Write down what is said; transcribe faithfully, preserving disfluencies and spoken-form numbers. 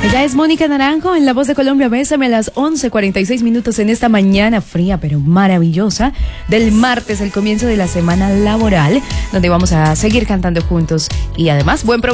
Ella es Mónica Naranjo en La Voz de Colombia. Bésame a las once cuarenta y seis minutos en esta mañana fría pero maravillosa del martes, el comienzo de la semana laboral, donde vamos a seguir cantando juntos y además buen provecho.